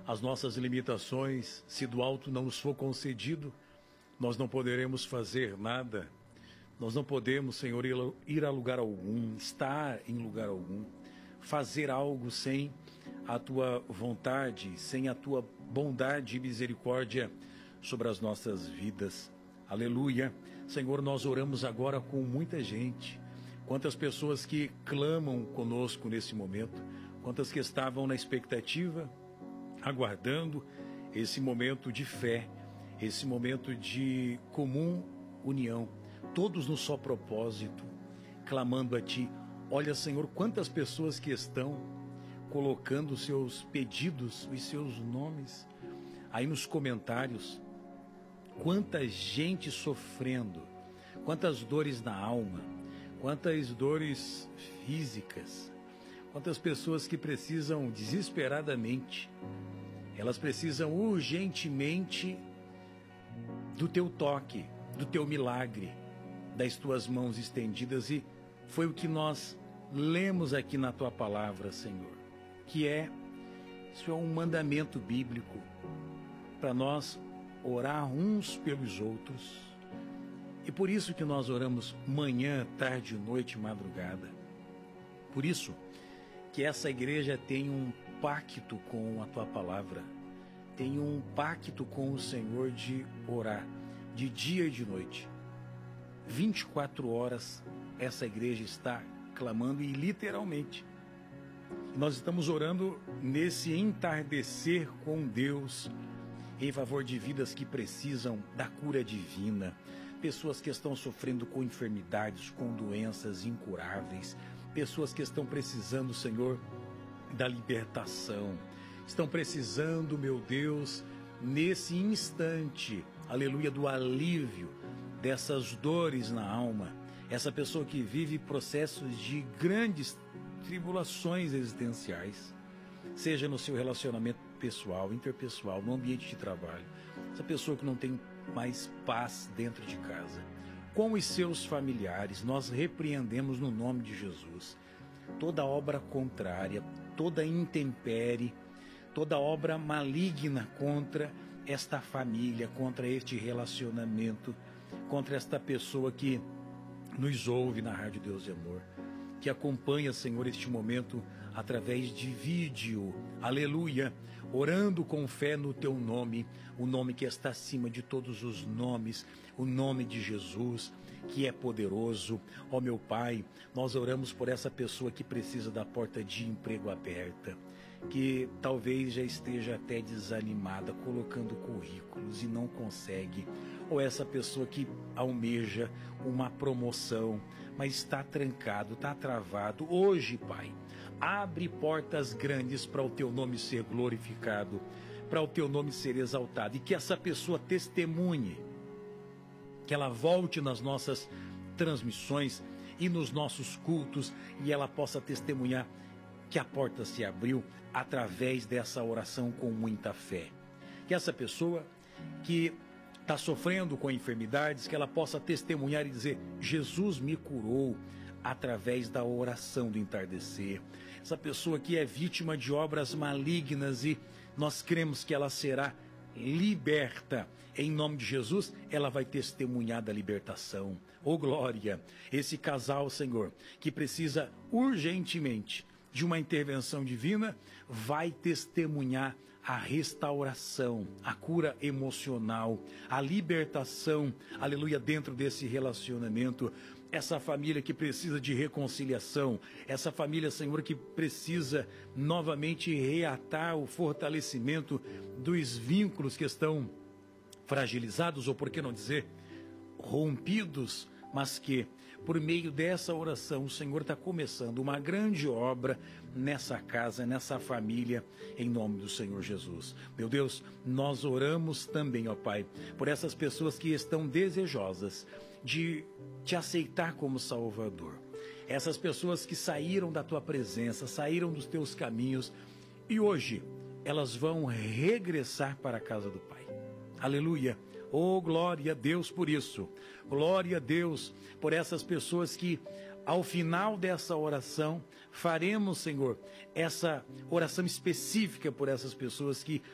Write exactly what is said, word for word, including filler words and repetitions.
as nossas limitações, se do alto não nos for concedido, nós não poderemos fazer nada. Nós não podemos, Senhor, ir a lugar algum, estar em lugar algum, fazer algo sem a Tua vontade, sem a Tua bondade e misericórdia sobre as nossas vidas. Aleluia. Senhor, nós oramos agora com muita gente. Quantas pessoas que clamam conosco nesse momento, quantas que estavam na expectativa, aguardando esse momento de fé, esse momento de comum união, todos no só propósito, clamando a Ti. Olha, Senhor, quantas pessoas que estão colocando seus pedidos, os seus nomes aí nos comentários, quanta gente sofrendo, quantas dores na alma, quantas dores físicas, quantas pessoas que precisam desesperadamente, elas precisam urgentemente do Teu toque, do Teu milagre, das Tuas mãos estendidas. E foi o que nós lemos aqui na Tua palavra, Senhor, que é, isso é um mandamento bíblico para nós orar uns pelos outros. E por isso que nós oramos manhã, tarde, noite e madrugada. Por isso que essa igreja tem um pacto com a Tua palavra, tem um pacto com o Senhor de orar de dia e de noite. vinte e quatro horas essa igreja está clamando, e literalmente nós estamos orando nesse entardecer com Deus em favor de vidas que precisam da cura divina, pessoas que estão sofrendo com enfermidades, com doenças incuráveis, pessoas que estão precisando, Senhor, da libertação, estão precisando, meu Deus, nesse instante, aleluia, do alívio dessas dores na alma. Essa pessoa que vive processos de grandes tribulações existenciais, seja no seu relacionamento pessoal, interpessoal, no ambiente de trabalho, essa pessoa que não tem mais paz dentro de casa, com os seus familiares, nós repreendemos no nome de Jesus toda obra contrária, toda intempérie, toda obra maligna contra esta família, contra este relacionamento, contra esta pessoa que nos ouve na Rádio Deus de Amor, que acompanha, Senhor, este momento através de vídeo, aleluia, orando com fé no Teu nome, o nome que está acima de todos os nomes, o nome de Jesus, que é poderoso. Ó meu Pai, nós oramos por essa pessoa que precisa da porta de emprego aberta, que talvez já esteja até desanimada, colocando currículos e não consegue, ou essa pessoa que almeja uma promoção, mas está trancado, está travado. Hoje, Pai, abre portas grandes para o Teu nome ser glorificado, para o Teu nome ser exaltado, e que essa pessoa testemunhe, que ela volte nas nossas transmissões e nos nossos cultos, e ela possa testemunhar que a porta se abriu através dessa oração com muita fé. Que essa pessoa que está sofrendo com enfermidades, que ela possa testemunhar e dizer: Jesus me curou através da oração do entardecer. Essa pessoa que é vítima de obras malignas, e nós cremos que ela será liberta em nome de Jesus, ela vai testemunhar da libertação. Oh glória! Esse casal, Senhor, que precisa urgentemente de uma intervenção divina, vai testemunhar a restauração, a cura emocional, a libertação, aleluia, dentro desse relacionamento. Essa família que precisa de reconciliação, essa família, Senhor, que precisa novamente reatar o fortalecimento dos vínculos que estão fragilizados, ou por que não dizer, rompidos, mas que, por meio dessa oração, o Senhor está começando uma grande obra nessa casa, nessa família, em nome do Senhor Jesus. Meu Deus, nós oramos também, ó Pai, por essas pessoas que estão desejosas de Te aceitar como Salvador. Essas pessoas que saíram da Tua presença, saíram dos Teus caminhos, e hoje elas vão regressar para a casa do Pai. Aleluia! Oh, glória a Deus por isso. Glória a Deus por essas pessoas que, ao final dessa oração, faremos, Senhor, essa oração específica por essas pessoas que